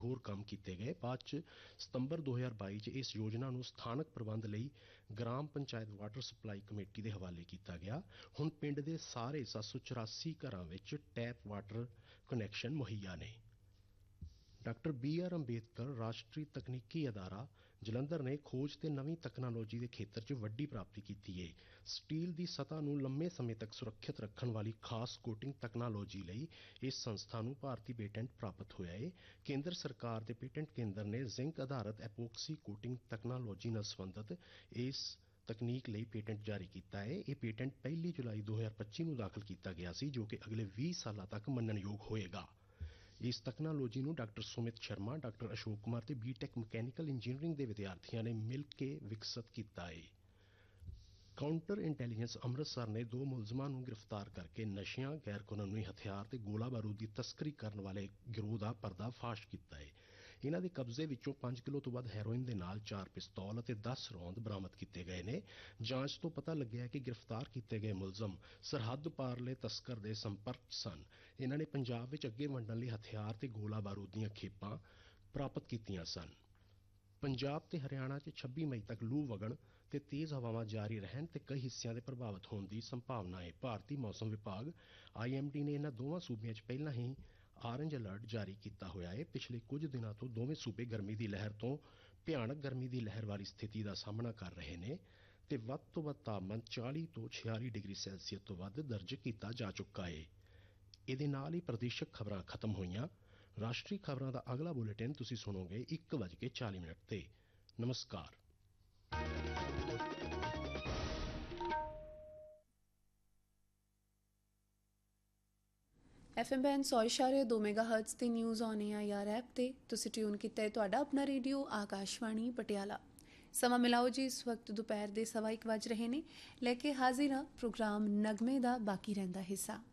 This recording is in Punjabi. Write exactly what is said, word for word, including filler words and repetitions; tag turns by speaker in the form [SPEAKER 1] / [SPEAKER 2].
[SPEAKER 1] ਹੋਰ ਕੰਮ ਕੀਤੇ ਗਏ। ਬਾਅਦ ਚ ਸਤੰਬਰ ਦੋ ਹਜ਼ਾਰ ਬਾਈ ਚ ਇਸ ਯੋਜਨਾ ਨੂੰ ਸਥਾਨਕ ਪ੍ਰਬੰਧ ਲਈ gram panchayat water supply committee ਦੇ ਹਵਾਲੇ ਕੀਤਾ ਗਿਆ। ਹੁਣ ਪਿੰਡ ਦੇ ਸਾਰੇ ਸੱਤ ਸੌ ਚੁਰਾਸੀ ਘਰਾਂ ਵਿੱਚ ਟੈਪ ਵਾਟਰ ਕਨੈਕਸ਼ਨ ਮੁਹੱਈਆ ਨੇ। ਡਾਕਟਰ ਬੀ ਆਰ ਅੰਬੇਦਕਰ ਰਾਸ਼ਟਰੀ ਤਕਨੀਕੀ ਅਦਾਰਾ ਜਲੰਧਰ ਨੇ ਖੋਜ ਤੇ ਨਵੀਂ ਤਕਨਾਲੋਜੀ ਦੇ ਖੇਤਰ 'ਚ ਵੱਡੀ ਪ੍ਰਾਪਤੀ ਕੀਤੀ ਹੈ। ਸਟੀਲ ਦੀ ਸਤ੍ਹਾ ਨੂੰ ਲੰਮੇ ਸਮੇਂ ਤੱਕ ਸੁਰੱਖਿਅਤ ਰੱਖਣ ਵਾਲੀ ਖਾਸ ਕੋਟਿੰਗ ਤਕਨਾਲੋਜੀ ਲਈ ਇਸ ਸੰਸਥਾ ਨੂੰ ਭਾਰਤੀ ਪੇਟੈਂਟ ਪ੍ਰਾਪਤ ਹੋਇਆ ਹੈ। ਕੇਂਦਰ ਸਰਕਾਰ ਦੇ ਪੇਟੈਂਟ ਕੇਂਦਰ ਨੇ ਜ਼ਿੰਕ ਆਧਾਰਿਤ ਐਪੋਕਸੀ ਕੋਟਿੰਗ ਤਕਨਾਲੋਜੀ ਨਾਲ ਸੰਬੰਧਿਤ ਇਸ ਤਕਨੀਕ ਲਈ ਪੇਟੈਂਟ ਜਾਰੀ ਕੀਤਾ ਹੈ। ਇਹ ਪੇਟੈਂਟ ਪਹਿਲੀ ਜੁਲਾਈ ਦੋ ਹਜ਼ਾਰ ਪੱਚੀ ਨੂੰ ਦਾਖਲ ਕੀਤਾ ਗਿਆ ਸੀ, ਜੋ ਕਿ ਅਗਲੇ ਵੀਹ ਸਾਲਾਂ ਤੱਕ ਮੰਨਣਯੋਗ ਹੋਏਗਾ। ਇਸ ਤਕਨਾਲੋਜੀ ਨੂੰ ਡਾਕਟਰ ਸੁਮਿਤ ਸ਼ਰਮਾ, ਡਾਕਟਰ ਅਸ਼ੋਕ ਕੁਮਾਰ ਤੇ ਬੀਟੈਕ ਮਕੈਨੀਕਲ ਇੰਜੀਨੀਅਰਿੰਗ ਦੇ ਵਿਦਿਆਰਥੀਆਂ ਨੇ ਮਿਲ ਕੇ ਵਿਕਸਿਤ ਕੀਤਾ ਹੈ। ਕਾਊਂਟਰ ਇੰਟੈਲੀਜੈਂਸ ਅੰਮ੍ਰਿਤਸਰ ਨੇ ਦੋ ਮੁਲਜ਼ਮਾਂ ਨੂੰ ਗ੍ਰਿਫਤਾਰ ਕਰਕੇ ਨਸ਼ਿਆਂ, ਗੈਰ ਕਾਨੂੰਨੀ ਹਥਿਆਰ ਤੇ ਗੋਲਾ ਬਾਰੂਦ ਦੀ ਤਸਕਰੀ ਕਰਨ ਵਾਲੇ ਗਿਰੋਹ ਦਾ ਪਰਦਾਫਾਸ਼ ਕੀਤਾ ਹੈ। ਇਹਨਾਂ ਦੇ ਕਬਜ਼ੇ ਵਿੱਚੋਂ ਪੰਜ ਕਿਲੋ ਤੋਂ ਵੱਧ ਹੈਰੋਇਨ ਦੇ ਨਾਲ ਚਾਰ ਪਿਸਤੌਲ ਅਤੇ ਦਸ ਰੌਂਦ ਬਰਾਮਦ ਕੀਤੇ ਗਏ ਨੇ। ਜਾਂਚ ਤੋਂ ਪਤਾ ਲੱਗਿਆ ਕਿ ਗ੍ਰਿਫਤਾਰ ਕੀਤੇ ਗਏ ਮੁਲਜ਼ਮ ਸਰਹੱਦ ਪਾਰਲੇ ਤਸਕਰ ਦੇ ਸੰਪਰਕ ਸਨ। ਇਹਨਾਂ ਨੇ ਪੰਜਾਬ ਵਿੱਚ ਅੱਗੇ ਵੰਡਣ ਲਈ ਹਥਿਆਰ ਤੇ ਗੋਲਾ ਬਾਰੂਦ ਦੀਆਂ ਖੇਪਾਂ ਪ੍ਰਾਪਤ ਕੀਤੀਆਂ ਸਨ। ਪੰਜਾਬ ਤੇ ਹਰਿਆਣਾ 'ਚ ਛੱਬੀ ਮਈ ਤੱਕ ਲੂ ਵਗਣ ਤੇ ਤੇਜ਼ ਹਵਾਵਾਂ ਜਾਰੀ ਰਹਿਣ ਤੇ ਕਈ ਹਿੱਸਿਆਂ ਦੇ ਪ੍ਰਭਾਵਿਤ ਹੋਣ ਦੀ ਸੰਭਾਵਨਾ ਹੈ। ਭਾਰਤੀ ਮੌਸਮ ਵਿਭਾਗ ਆਈ ਐਮ ਡੀ ਨੇ ਇਹਨਾਂ ਦੋਵਾਂ ਸੂਬਿਆਂ 'ਚ ਪਹਿਲਾਂ ਹੀ ਆਰੰਜ ਅਲਰਟ ਜਾਰੀ ਕੀਤਾ ਹੋਇਆ ਹੈ। ਪਿਛਲੇ ਕੁਝ ਦਿਨਾਂ ਤੋਂ ਦੋਵੇਂ ਸੂਬੇ ਗਰਮੀ ਦੀ ਲਹਿਰ ਤੋਂ ਭਿਆਨਕ ਗਰਮੀ ਦੀ ਲਹਿਰ ਵਾਲੀ ਸਥਿਤੀ ਦਾ ਸਾਹਮਣਾ ਕਰ ਰਹੇ ਨੇ ਤੇ ਵੱਧ ਤੋਂ ਵੱਧ ਤਾਪਮਾਨ ਚਾਲੀ ਤੋਂ ਛਿਆਲੀ ਡਿਗਰੀ ਸੈਲਸੀਅਸ ਤੋਂ ਵੱਧ ਦਰਜ ਕੀਤਾ ਜਾ ਚੁੱਕਾ ਹੈ। ਇਹਦੇ ਨਾਲ ਹੀ ਪ੍ਰਦੇਸ਼ਕ ਖਬਰਾਂ ਖਤਮ ਹੋਈਆਂ। ਰਾਸ਼ਟਰੀ ਖਬਰਾਂ ਦਾ ਅਗਲਾ ਬੁਲੇਟਿਨ ਤੁਸੀਂ ਸੁਣੋਗੇ ਇੱਕ ਵਜ ਕੇ ਚਾਲੀ ਮਿੰਟ ਤੇ। ਨਮਸਕਾਰ।
[SPEAKER 2] ਐਫ ਐਮ ਬੈਂਡ ਸੌ ਇਸ਼ਾਰੇ ਦੋ ਮੈਗਾ ਹਰਟਜ਼ ਤੇ news on A I R app ਤੇ ਤੁਸੀਂ ਟਿਊਨ ਕੀਤਾ ਹੈ ਤੁਹਾਡਾ ਆਪਣਾ ਰੇਡੀਓ ਆਕਾਸ਼ਵਾਣੀ ਪਟਿਆਲਾ। ਸਮਾਂ ਮਿਲਾਓ ਜੀ, ਇਸ ਵਕਤ ਦੁਪਹਿਰ ਦੇ ਸਵਾ ਇੱਕ ਵੱਜ ਰਹੇ ਨੇ। ਲੈ ਕੇ ਹਾਜ਼ਰ ਹਾਂ ਪ੍ਰੋਗਰਾਮ ਨਗਮੇ ਦਾ ਬਾਕੀ ਰਹਿੰਦਾ ਹਿੱਸਾ।